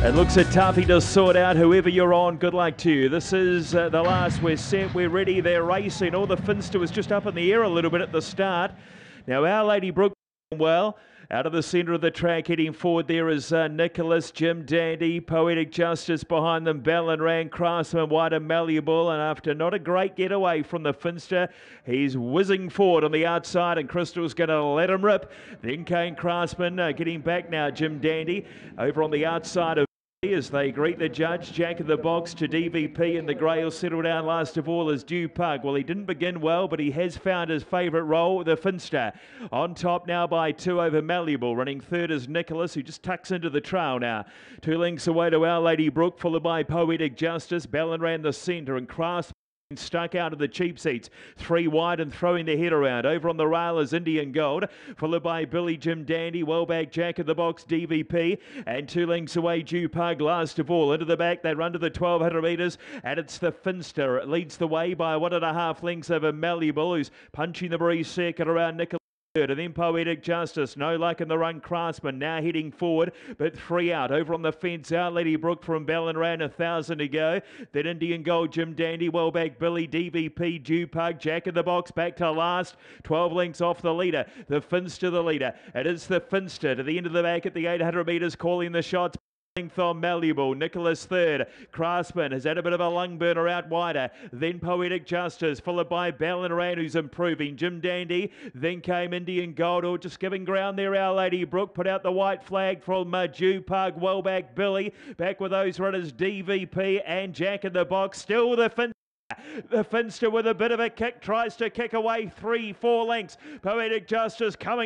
It looks a toughie to sort out. Whoever you're on, good luck to you. This is the last. We're set, we're ready, they're racing. All the Finster was just up in the air a little bit at the start. Now Our Lady Brooke, well, out of the centre of the track, heading forward there is Nicholas, Jim Dandy, Poetic Justice behind them, Ballinran, Craftsman, White and Malleable, and after not a great getaway from the Finster, he's whizzing forward on the outside, and Crystal's going to let him rip. Then came Craftsman, getting back now, Jim Dandy, over on the outside of as they greet the judge. Jack in the Box to DVP, and the grey will settle down last of all as Dew Pug. Well, he didn't begin well, but he has found his favourite role, the Finster. On top now by 2 over Malleable. Running third is Nicholas, who just tucks into the trail now. 2 lengths away to Our Lady Brooke, followed by Poetic Justice. Ballinran the centre, and Craftsman stuck out of the cheap seats, 3 wide and throwing the head around. Over on the rail is Indian Gold, followed by Billy, Jim Dandy, well back Jack in the Box, DVP, and 2 lengths away Dew Pug last of all. Into the back they run to the 1200 metres, and it's the Finster. It leads the way by 1.5 lengths over Malleable, who's punching the breeze second around Nicholas. And then Poetic Justice, no luck in the run. Craftsman now heading forward, but 3 out. Over on the fence, Our Lady Brooke from Ballinran, 1,000 to go. Then Indian Gold, Jim Dandy, well back Billy, DVP, Dew Pug, Jack in the Box, back to last. 12 lengths off the leader. The Finster the leader. It is the Finster to the end of the back at the 800 metres, calling the shots. On Malleable, Nicholas third. Craftsman has had a bit of a lung burner out wider. Then Poetic Justice, followed by Ballinran, who's improving. Jim Dandy, then came Indian Gold, or just giving ground there. Our Lady Brooke put out the white flag from Dew Pug, well back Billy. Back with those runners, DVP and Jack in the Box. Still the Finster. The Finster with a bit of a kick, tries to kick away 3-4 lengths. Poetic Justice coming